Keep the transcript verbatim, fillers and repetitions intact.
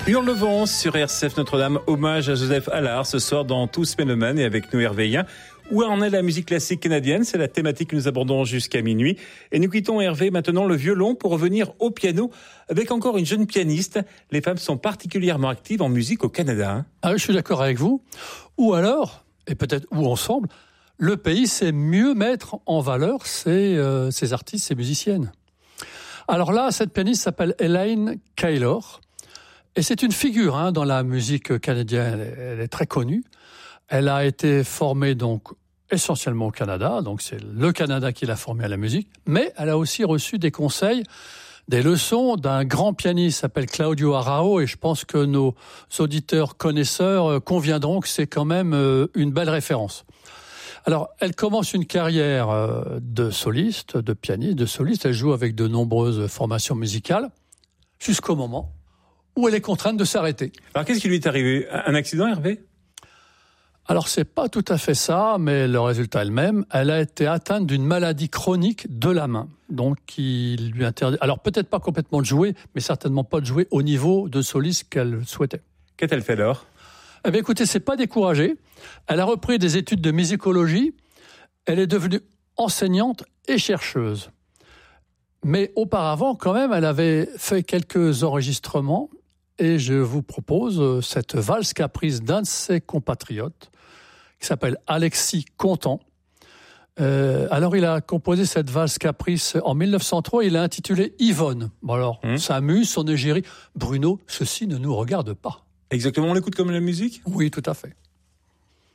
Hurlevent sur R C F Notre-Dame, hommage à Joseph Allard ce soir dans Tous Mélomanes et avec nous Hervé Hien. Où en est la musique classique canadienne? C'est la thématique que nous abordons jusqu'à minuit. Et nous quittons Hervé maintenant le violon pour revenir au piano avec encore une jeune pianiste. Les femmes sont particulièrement actives en musique au Canada. Hein. Ah, je suis d'accord avec vous. Ou alors, et peut-être ou ensemble, le pays sait mieux mettre en valeur ses, euh, ses artistes, ses musiciennes. Alors là, cette pianiste s'appelle Elaine Kaylor. Et c'est une figure hein, dans la musique canadienne. Elle est, elle est très connue. Elle a été formée donc essentiellement au Canada, donc c'est le Canada qui l'a formée à la musique, mais elle a aussi reçu des conseils, des leçons d'un grand pianiste qui s'appelle Claudio Arrao, et je pense que nos auditeurs connaisseurs conviendront que c'est quand même une belle référence. Alors, elle commence une carrière de soliste, de pianiste, de soliste, elle joue avec de nombreuses formations musicales, jusqu'au moment où elle est contrainte de s'arrêter. Alors, qu'est-ce qui lui est arrivé? Un accident, Hervé? Alors, c'est pas tout à fait ça, mais le résultat est le même. Elle a été atteinte d'une maladie chronique de la main. Donc, il lui interdit, alors peut-être pas complètement de jouer, mais certainement pas de jouer au niveau de soliste qu'elle souhaitait. Qu'a-t-elle fait alors? Eh bien, écoutez, c'est pas découragé. Elle a repris des études de musicologie. Elle est devenue enseignante et chercheuse. Mais auparavant, quand même, elle avait fait quelques enregistrements. Et je vous propose cette valse caprice d'un de ses compatriotes, qui s'appelle Alexis Contant. Euh, alors, il a composé cette valse caprice en mille neuf cent trois, il l'a intitulée Yvonne. Bon alors, mmh. ça amuse son égérie. Bruno, ceci ne nous regarde pas. Exactement, on l'écoute comme la musique? Oui, tout à fait.